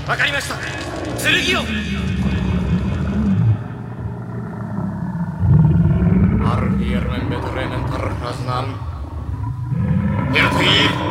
わかりました。剣を。Arviermen betrenen tarhasnan. Hirti!